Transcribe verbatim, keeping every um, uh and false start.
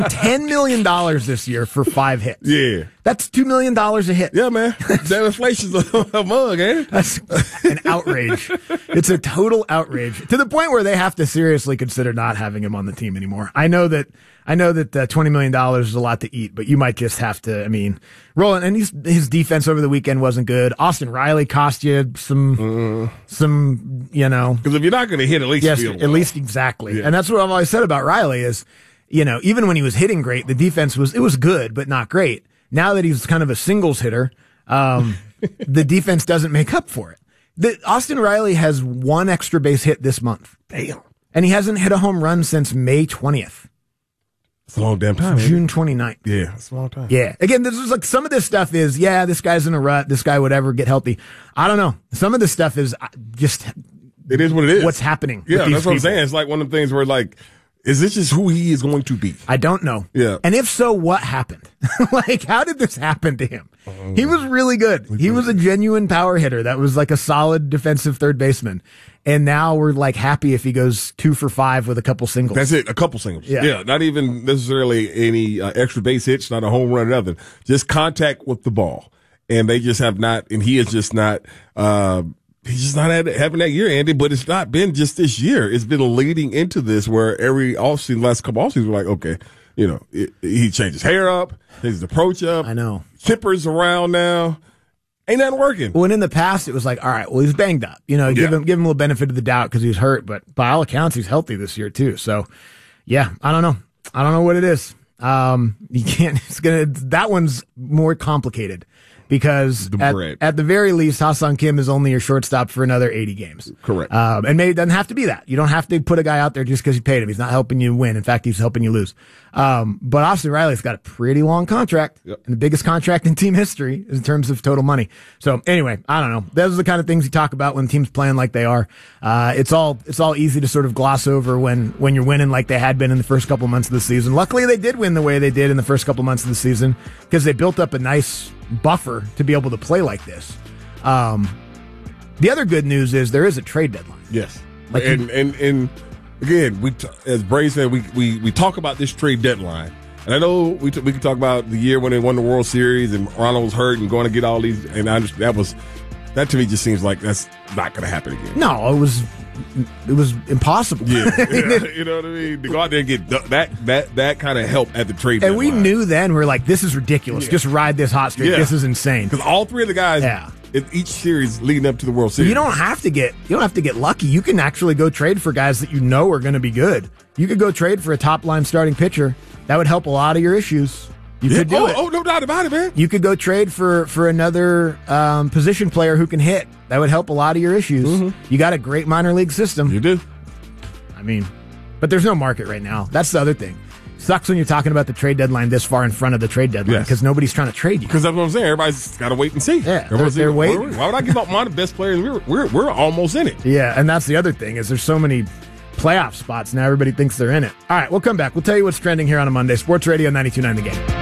ten million dollars this year for five hits. Yeah. That's two million dollars a hit. Yeah, man. That inflation's a, a mug, ain't it? That's an outrage. It's a total outrage to the point where they have to seriously consider not having him on the team anymore. I know that I know that uh, twenty million dollars is a lot to eat, but you might just have to, I mean, Roland, and he's, his defense over the weekend wasn't good. Austin Riley cost you some, mm. some, you know. Because if you're not going to hit, at least yes, feel at well. least exactly. Yeah. And that's what I've always said about Riley is, you know, even when he was hitting great, the defense was, it was good, but not great. Now that he's kind of a singles hitter, um, the defense doesn't make up for it. The, Austin Riley has one extra base hit this month. Damn. And he hasn't hit a home run since May twentieth. It's a long damn time. June twenty-ninth. Yeah, it's a long time. Yeah. Again, this is like some of this stuff is, yeah, this guy's in a rut. This guy would ever get healthy. I don't know. Some of this stuff is just. It is what it is. What's happening. Yeah, with these that's what people. I'm saying. It's like one of the things where, like, is this just who he is going to be? I don't know. Yeah. And if so, what happened? Like, how did this happen to him? Um, he was really good. He was a genuine power hitter. That was like a solid defensive third baseman. And now we're like happy if he goes two for five with a couple singles. That's it. A couple singles. Yeah. yeah not even necessarily any uh, extra base hits, not a home run or nothing. Just contact with the ball. And they just have not, and he is just not, uh, he's just not had, having that year, Andy, but it's not been just this year. It's been leading into this where every offseason, last couple offseasons, we're like, okay, you know, it, he changed his hair up, his approach up. I know. Chippers around now. Ain't nothing working. Well, and in the past, it was like, all right, well, he's banged up. You know, give yeah. him give him a little benefit of the doubt because he's hurt, but by all accounts, he's healthy this year, too. So, yeah, I don't know. I don't know what it is. Um, you can't, it's gonna, that one's more complicated. Because the at, at the very least, Ha-Seong Kim is only your shortstop for another eighty games. Correct. Um, and maybe it doesn't have to be that. You don't have to put a guy out there just because you paid him. He's not helping you win. In fact, he's helping you lose. Um, but Austin Riley's got a pretty long contract, yep. and the biggest contract in team history in terms of total money. So anyway, I don't know. Those are the kind of things you talk about when teams playing like they are. Uh, it's all it's all easy to sort of gloss over when when you're winning like they had been in the first couple months of the season. Luckily, they did win the way they did in the first couple months of the season because they built up a nice buffer to be able to play like this. Um, the other good news is there is a trade deadline. Yes. Like and, you, and, and again, we t- as Bray said, we, we, we talk about this trade deadline. And I know we t- we can talk about the year when they won the World Series and Ronald was hurt and going to get all these. And I understand that was, that to me just seems like that's not going to happen again. No, it was, it was impossible. Yeah, yeah, you know what I mean? To go out there and get that that that kind of help at the trade and deadline. we knew then, we we're like, this is ridiculous. Yeah. Just ride this hot streak. Yeah. This is insane. Because all three of the guys yeah. in each series leading up to the World Series. You don't have to get you don't have to get lucky. You can actually go trade for guys that you know are going to be good. You could go trade for a top line starting pitcher. That would help a lot of your issues. You yeah. could do oh, it. Oh, no doubt about it, man. You could go trade for for another um, position player who can hit. That would help a lot of your issues. Mm-hmm. You got a great minor league system. You do. I mean, but there's no market right now. That's the other thing. Sucks when you're talking about the trade deadline this far in front of the trade deadline because yes. nobody's trying to trade you. Because that's what I'm saying. Everybody's got to wait and see. Yeah, they're, they're waiting. Why would I give up my best players? We're, we're we're almost in it. Yeah, and that's the other thing is there's so many playoff spots now. Everybody thinks they're in it. All right, we'll come back. We'll tell you what's trending here on a Monday. Sports Radio ninety-two point nine The Game.